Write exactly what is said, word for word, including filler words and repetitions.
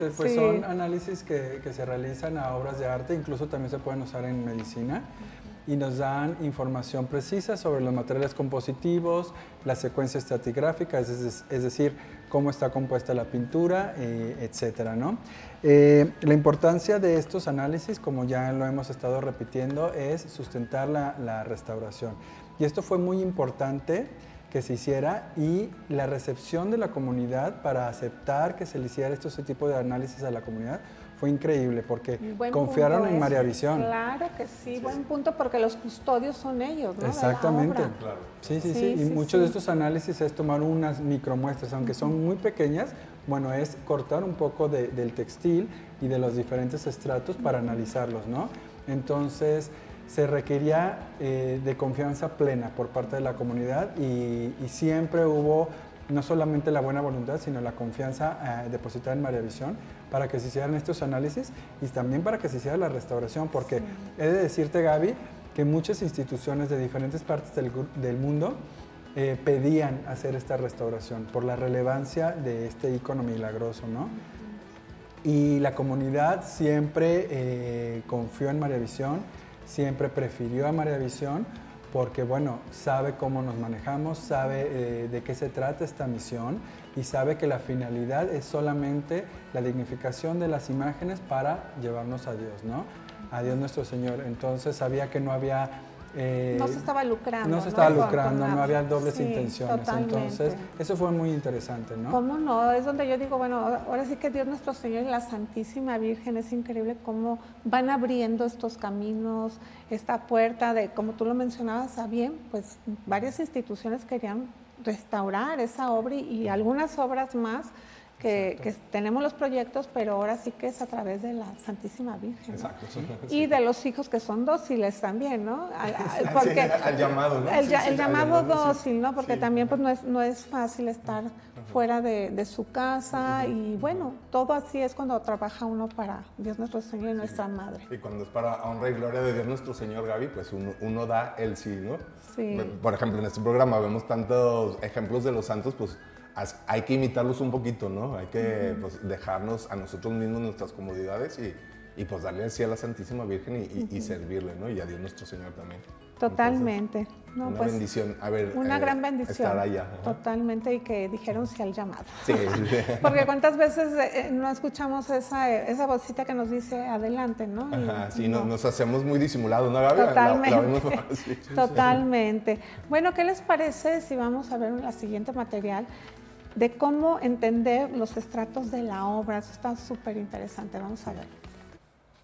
Pues Sí. son análisis que, que se realizan a obras de arte, incluso también se pueden usar en medicina, y nos dan información precisa sobre los materiales compositivos, la secuencia estratigráfica, es, es, es decir, cómo está compuesta la pintura, eh, etcétera, ¿no? Eh, la importancia de estos análisis, como ya lo hemos estado repitiendo, es sustentar la, la restauración. Y esto fue muy importante que se hiciera, y la recepción de la comunidad para aceptar que se le hiciera este tipo de análisis a la comunidad fue increíble, porque Buen confiaron en punto María ese. Visión. Claro que sí, Sí, buen sí. punto, porque los custodios son ellos, ¿no? Exactamente. De la obra. Claro. Sí, sí, sí, Sí, y sí, muchos sí. de estos análisis es tomar unas micromuestras, aunque son muy pequeñas, bueno, es cortar un poco de, del textil y de los diferentes estratos para analizarlos, ¿no? Entonces, se requería eh, de confianza plena por parte de la comunidad, y, y siempre hubo no solamente la buena voluntad, sino la confianza eh, depositada en María Visión para que se hicieran estos análisis y también para que se hiciera la restauración, porque Sí. he de decirte, Gaby, que muchas instituciones de diferentes partes del, del mundo eh, pedían hacer esta restauración por la relevancia de este ícono milagroso, ¿no? Y la comunidad siempre eh, confió en María Visión, siempre prefirió a María Visión, porque, bueno, sabe cómo nos manejamos, sabe eh, de qué se trata esta misión, y sabe que la finalidad es solamente la dignificación de las imágenes para llevarnos a Dios, ¿no? A Dios nuestro Señor. Entonces sabía que no había... Eh, No se estaba lucrando. No se estaba Con- con lucrando, no nada. había dobles Sí, intenciones. totalmente. Entonces, eso fue muy interesante, ¿no? ¿Cómo no? Es donde yo digo, bueno, ahora sí que Dios nuestro Señor y la Santísima Virgen, es increíble cómo van abriendo estos caminos, esta puerta de, como tú lo mencionabas, a bien, pues varias instituciones querían restaurar esa obra, y, y algunas obras más que, que tenemos los proyectos, pero ahora sí que es a través de la Santísima Virgen, ¿no? Exacto. Sí. Y de los hijos que son dóciles también, ¿no? Al, al- Sí, porque al llamado, ¿no? El, Sí, ya- sí, el al llamado llamado, sí. dócil, ¿no? Porque Sí. también pues no es, no es fácil estar fuera de, de su casa, y bueno, todo así es cuando trabaja uno para Dios nuestro Señor y nuestra Madre. Y cuando es para honra y gloria de Dios nuestro Señor, Gaby, pues uno, uno da el sí, ¿no? Sí. Por ejemplo, en este programa vemos tantos ejemplos de los santos, pues as- hay que imitarlos un poquito, ¿no? Hay que pues, dejarnos a nosotros mismos nuestras comodidades y, y pues darle el sí a la Santísima Virgen y, y- y servirle, ¿no? Y a Dios nuestro Señor también. Totalmente. Entonces, No, una pues, bendición, a ver, Una eh, gran bendición. estar allá. Ajá. Totalmente, y que dijeron sí al llamado. Sí, sí. Porque cuántas veces eh, no escuchamos esa, esa vocita que nos dice adelante, ¿no? Y Ajá, sí, no. nos, nos hacemos muy disimulados, ¿no, Gaby? La- la Totalmente. vemos- sí, sí, sí. Totalmente. Bueno, ¿qué les parece si vamos a ver la siguiente material de cómo entender los estratos de la obra? Eso está súper interesante. Vamos a ver.